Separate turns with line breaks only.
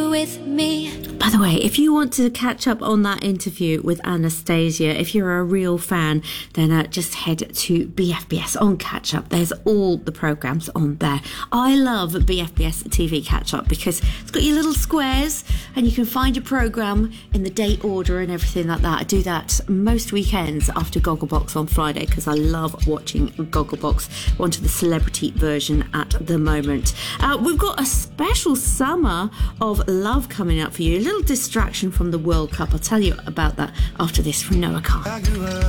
with me.
By the way, if you want to catch up on that interview with Anastasia, if you're a real fan, then just head to BFBS on Catch Up. There's all the programmes on there. I love BFBS TV Catch Up because it's got your little squares and you can find your programme in the date order and everything like that. I do that most weekends after Gogglebox on Friday because I love watching Gogglebox. We're onto the celebrity version at the moment. We've got a special summer of love coming up for you. A little distraction from the World Cup. I'll tell you about that after this from Noah Khan.